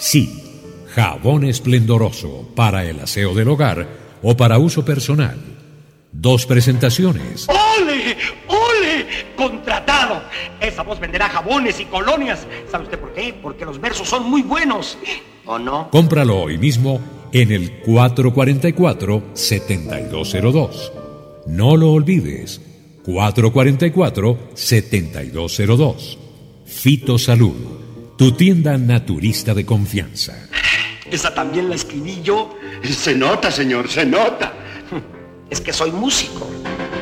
Sí, jabón esplendoroso para el aseo del hogar o para uso personal. 2 presentaciones. ¡Ole! ¡Ole! ¡Contratado! Esa voz venderá jabones y colonias. ¿Sabe usted por qué? Porque los versos son muy buenos. ¿O no? Cómpralo hoy mismo en el 444-7202. No lo olvides. 444-7202. Fitosalud, tu tienda naturista de confianza. Esa también la escribí yo. Se nota, señor, se nota. Es que soy músico.